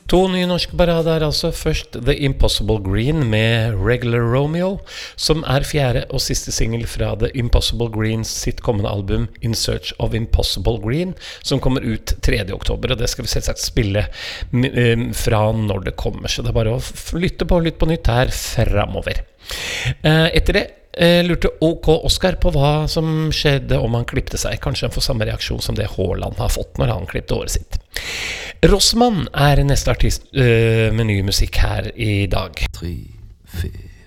To nye norske barader altså. Først The Impossible Green med Regular Romeo, som fjerde og siste single fra The Impossible Green sitt kommende album In Search of Impossible Green, som kommer ut 3. oktober, og det skal vi selvsagt spille fra når det kommer, så det bare å lytte på nytt her fremover. Etter det lurte OK Oscar på hva som skjedde om han klippte seg. Kanskje han får samme reaksjon som det Haaland har fått når han klippte håret sitt. Rossmann neste artist med ny musikk her i dag. 3, 4